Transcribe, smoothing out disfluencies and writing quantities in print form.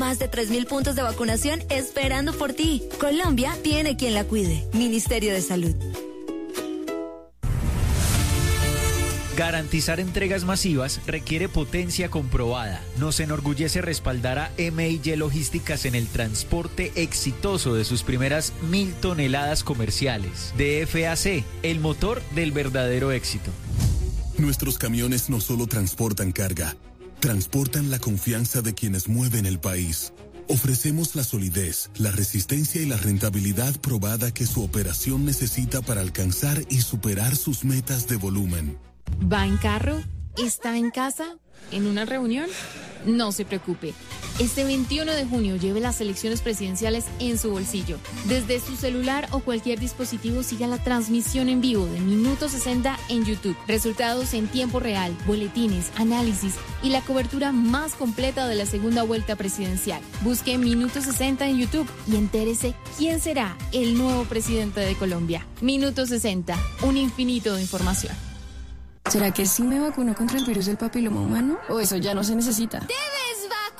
Más de 3.000 puntos de vacunación esperando por ti. Colombia tiene quien la cuide. Ministerio de Salud. Garantizar entregas masivas requiere potencia comprobada. Nos enorgullece respaldar a M&Y Logísticas en el transporte exitoso de sus primeras 1.000 toneladas comerciales. DFAC, el motor del verdadero éxito. Nuestros camiones no solo transportan carga, transportan la confianza de quienes mueven el país. Ofrecemos la solidez, la resistencia y la rentabilidad probada que su operación necesita para alcanzar y superar sus metas de volumen. ¿Va en carro? ¿Está en casa? ¿En una reunión? No se preocupe. Este 21 de junio lleve las elecciones presidenciales en su bolsillo. Desde su celular o cualquier dispositivo siga la transmisión en vivo de Minuto 60 en YouTube. Resultados en tiempo real, boletines, análisis y la cobertura más completa de la segunda vuelta presidencial. Busque Minuto 60 en YouTube y entérese quién será el nuevo presidente de Colombia. Minuto 60, un infinito de información. ¿Será que sí me vacuno contra el virus del papiloma humano? ¿O eso ya no se necesita? ¡Debe!